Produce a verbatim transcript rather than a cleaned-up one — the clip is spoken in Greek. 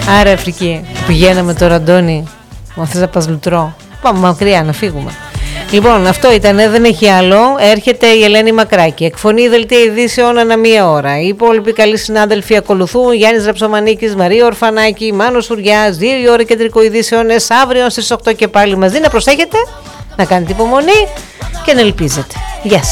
Άρα Αφρική. Πηγαίναμε τώρα, Αντώνη. Μα θες να πας Λουτρό? Πάμε μακριά να φύγουμε. Λοιπόν, αυτό ήταν, δεν έχει άλλο. Έρχεται η Ελένη Μακράκη. Εκφωνεί δελτία ειδήσεων ανά μία ώρα. Οι υπόλοιποι καλοί συνάδελφοι ακολουθούν. Γιάννης Ραψομανίκης, Μαρία Ορφανάκη, Μάνος Σουριάς. Δύο η ώρα κεντρικό ειδήσεων. Αύριο στις οκτώ και πάλι μαζί. Να προσέχετε, να κάνετε υπομονή και να ελπίζετε. Γεια σας.